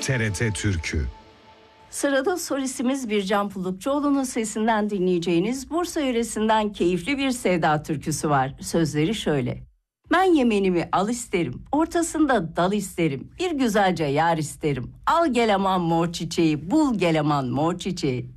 TRT Türkü. Sırada solistimiz Bircan Pullukçuoğlu'nun sesinden dinleyeceğiniz Bursa yöresinden keyifli bir sevda türküsü var. Sözleri şöyle: Ben yemenimi al isterim, ortasında dal isterim, bir güzelce yar isterim. Al gel aman mor çiçeği, bul gel aman mor çiçeği.